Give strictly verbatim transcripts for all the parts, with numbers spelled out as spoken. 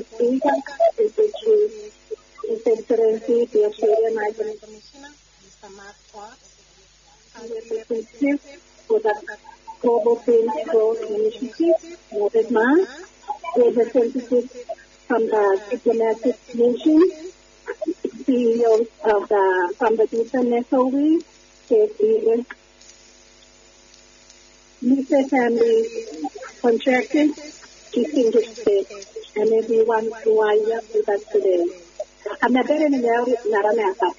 Costa Rica, is the His Excellency, the Australian High Commissioner, Mister Mark Fox, and representative for the Global Clean Growth Initiative, Noted Mark, representatives from the diplomatic nations, C E Os of the, from the different S O Es, state leaders, Mister Family contractors, distinguished guests, and everyone who are here with us today. I'm a better than Naramata.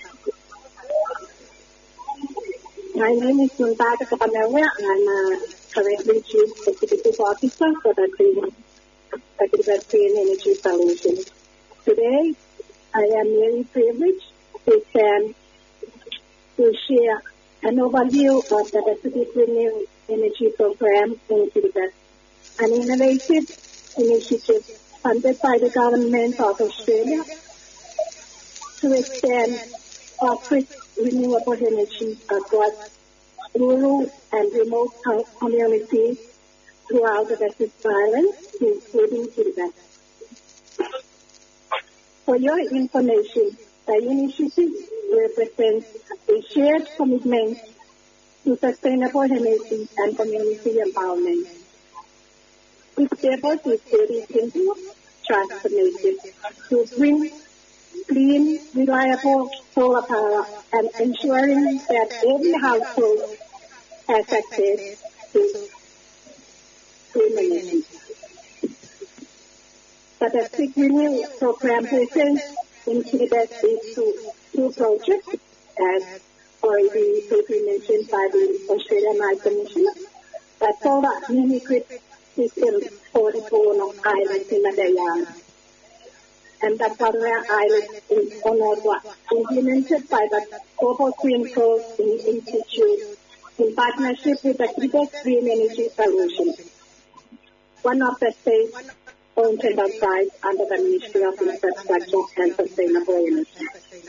My name is Muntaka Kapanawa. I'm a currently Chief Executive Officer for the Clean Clean Energy Solutions. Today, I am very privileged to stand to share an overview of the Pacific Renewable Energy Program in Tibet, an innovative initiative funded by the Government of Australia to extend corporate renewable energy across rural and remote communities throughout the Pacific Islands, including Tibet. For your information, the initiative represents a shared commitment to sustainable energy and community empowerment. Its effort is very simple, transformative, to bring clean, reliable solar power and ensuring that every household has access to clean energy. The Pacific Renewal Program presents in Tibet these two, two projects, as already briefly mentioned by the Australian High Commissioner, the solar mini-grid system for the Bono Island in Madaya, and the Paria Island in Onowa, implemented by the Global Green Growth Institute in partnership with the Tibet Green Energy Solutions, one of the state's own enterprise under the Ministry of Infrastructure and Sustainable Energy.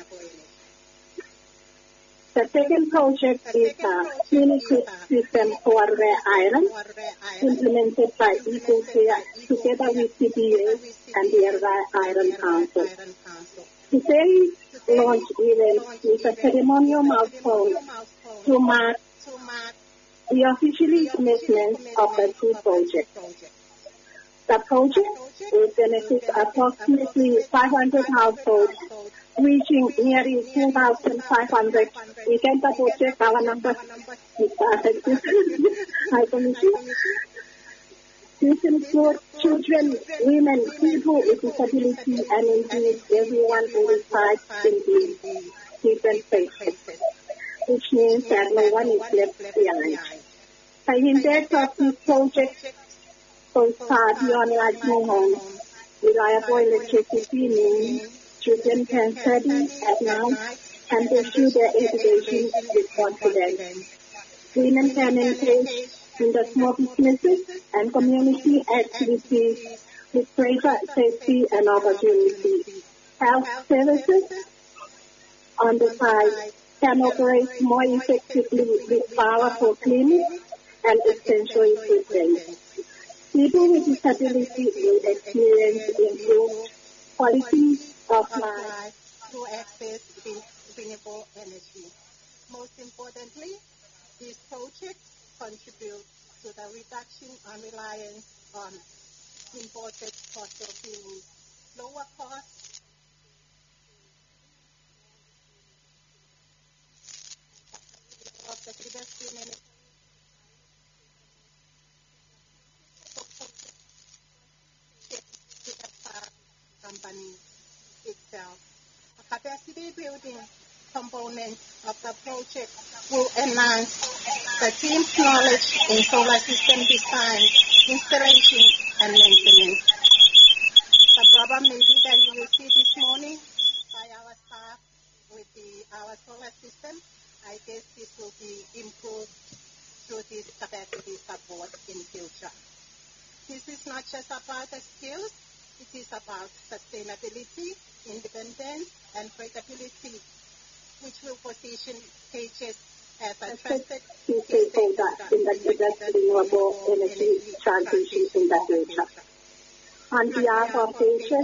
The second project is the mini-grid system for Rare Island, implemented by EcoCare together with C B A and the Rare Island Council. Today's launch event is a ceremonial milestone to mark the official commencement of the two projects. The project will benefit approximately five hundred households, reaching nearly two thousand five hundred. We can double check our numbers. High Commission. This includes children, women, people with disability, and indeed everyone who resides in these different places, which means that no one is left behind. The impact of this project goes far beyond lighting homes. Reliable electricity means children can study at night and pursue their education with confidence. Women can engage in the small businesses and community activities with greater safety and opportunity. Health services on the side can operate more effectively with powerful clinics and essential equipment. People with disability will experience improved quality of life through access to renewable energy. Most importantly, this project contributes to the reduction on reliance on imported fossil fuels, lower costs, of the Tibet Green Energy company itself. A capacity building component of the project will enhance the team's knowledge in solar system design, installation, and maintenance. The problem maybe that you will see this morning by our staff with the, our solar system, I guess this will be improved through this capacity support in future. This is not just about the skills, it is about sustainability, independence, and credibility, which will position H S as a trusted stakeholder in the Tibet renewable energy transition in the future. On behalf of H S,